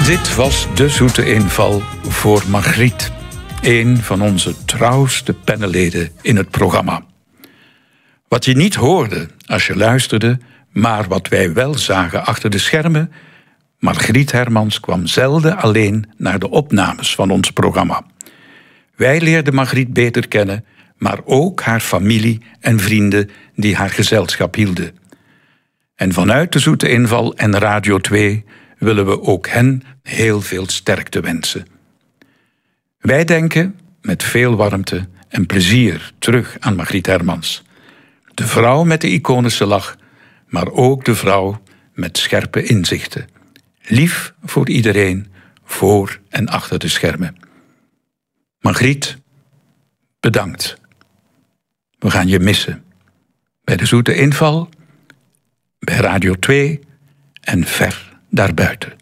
Dit was de zoete inval voor Margriet, een van onze trouwste panelleden in het programma. Wat je niet hoorde als je luisterde, maar wat wij wel zagen achter de schermen, Margriet Hermans kwam zelden alleen naar de opnames van ons programma. Wij leerden Margriet beter kennen, maar ook haar familie en vrienden die haar gezelschap hielden. En vanuit de zoete inval en Radio 2 willen we ook hen heel veel sterkte wensen. Wij denken met veel warmte en plezier terug aan Margriet Hermans. De vrouw met de iconische lach, maar ook de vrouw met scherpe inzichten. Lief voor iedereen, voor en achter de schermen. Margriet, bedankt. We gaan je missen. Bij de zoete inval, bij Radio 2 en ver daarbuiten.